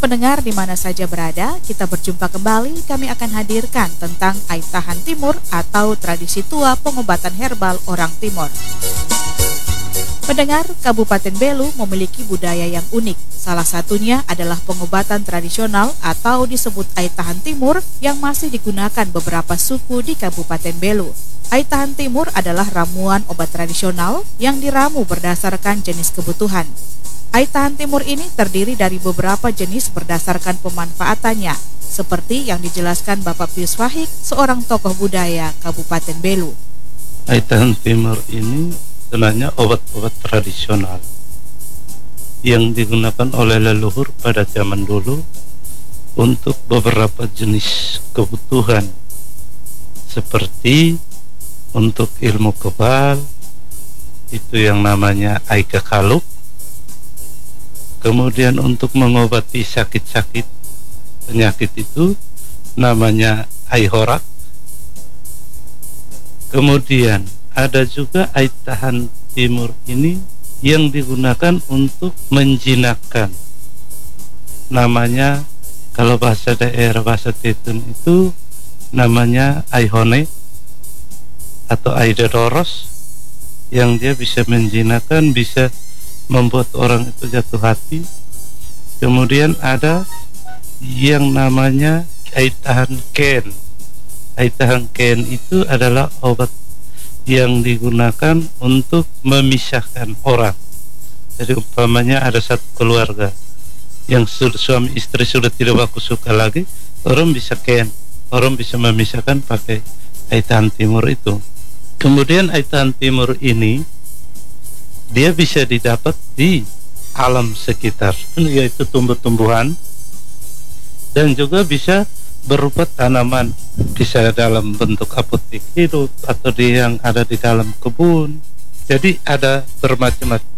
Pendengar di mana saja berada, kita berjumpa kembali. Kami akan hadirkan tentang Aitahan Timur atau tradisi tua pengobatan herbal orang Timor. Pendengar, Kabupaten Belu memiliki budaya yang unik. Salah satunya adalah pengobatan tradisional atau disebut Aitahan Timur yang masih digunakan beberapa suku di Kabupaten Belu. Aitahan Timur adalah ramuan obat tradisional yang diramu berdasarkan jenis kebutuhan. Aitahan Timur ini terdiri dari beberapa jenis berdasarkan pemanfaatannya, seperti yang dijelaskan Bapak Pius Fahik, seorang tokoh budaya Kabupaten Belu. Aitahan Timur ini sebenarnya obat-obat tradisional yang digunakan oleh leluhur pada zaman dulu untuk beberapa jenis kebutuhan, seperti untuk ilmu kebal, itu yang namanya Aika Kaluk. Kemudian untuk mengobati sakit-sakit penyakit itu namanya Aihorak. Kemudian ada juga Aitahan Timur ini yang digunakan untuk menjinakkan. Namanya kalau bahasa daerah, bahasa Tetun itu namanya Aihone atau Aidadoros, yang dia bisa menjinakkan, bisa membuat orang itu jatuh hati. Kemudian ada yang namanya Aitahan Ken. Aitahan Ken itu adalah obat yang digunakan untuk memisahkan orang. Jadi umpamanya ada satu keluarga yang suami istri sudah tidak baku suka lagi, orang bisa Ken, orang bisa memisahkan pakai Aitahan Timur itu. Kemudian Aitahan Timur ini dia bisa didapat di alam sekitar, yaitu tumbuh-tumbuhan, dan juga bisa berupa tanaman, bisa dalam bentuk apotek hidup atau yang ada di dalam kebun. Jadi ada bermacam-macam.